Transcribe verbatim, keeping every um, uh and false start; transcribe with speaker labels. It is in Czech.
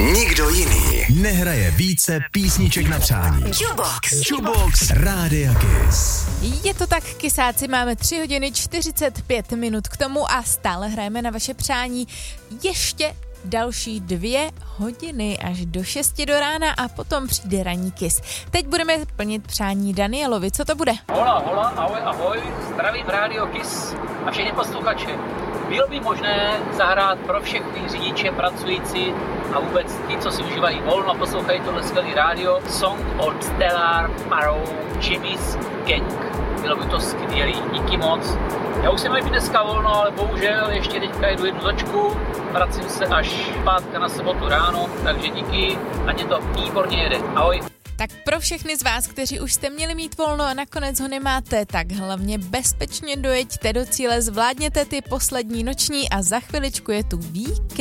Speaker 1: Nikdo jiný nehraje více písniček na přání.
Speaker 2: Jukebox.
Speaker 1: Jukebox Rádia Kiss.
Speaker 3: Je to tak, kysáci, máme tři hodiny čtyřicet pět minut k tomu a stále hrajeme na vaše přání ještě další dvě hodiny až do šesti do rána a potom přijde ranní Kiss. Teď budeme plnit přání Danielovi. Co to bude?
Speaker 4: Hola, hola, ahoj, ahoj, zdravím Rádio Kiss a všechny posluchače. Bylo by možné zahrát pro všechny řidiče, pracující a vůbec ty, co si užívají volno a poslouchají tohle skvělý rádio, song od Stellar Parou Jimmy's Gang. Bylo by to skvělý, díky moc. Já už jsem měl dneska volno, ale bohužel ještě teďka jedu jednu točku, vracím se až pátka na sobotu ráno, takže díky, a mě to výborně jede. Ahoj.
Speaker 3: Tak pro všechny z vás, kteří už jste měli mít volno a nakonec ho nemáte, tak hlavně bezpečně dojeďte do cíle, zvládněte ty poslední noční a za chviličku je tu víkend.